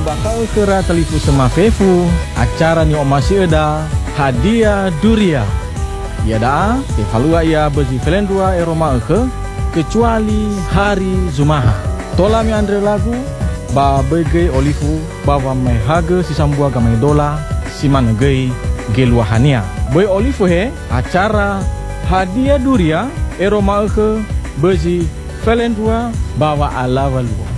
bakal kera telifu sama fefu acara ni masih ada hadiah duria. Ya dah, tevalua ia bezi felendua eroma ke kecuali hari Zumaha. Tola mi andre lagu ba bege olifu bawa mai haga si sambua gamai dola si manegei geluahania. Boy olifu he acara hadiah duria eroma ke bezi felendua bawa ala walua.